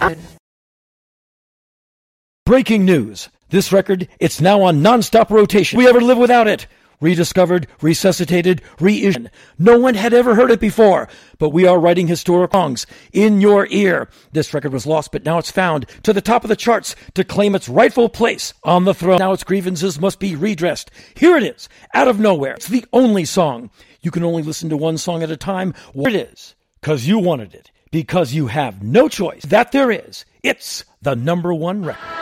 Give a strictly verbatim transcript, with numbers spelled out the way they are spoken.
Breaking news. This record, it's now on non-stop rotation. We ever live without it? Rediscovered, resuscitated, reissued. No one had ever heard it before, but we are writing historic songs in your ear. This record was lost, but now it's found to the top of the charts to claim its rightful place on the throne. Now its grievances must be redressed. Here it is, out of nowhere. It's the only song. You can only listen to one song at a time. What it is, because you wanted it, because you have no choice. That there is. It's the number one record.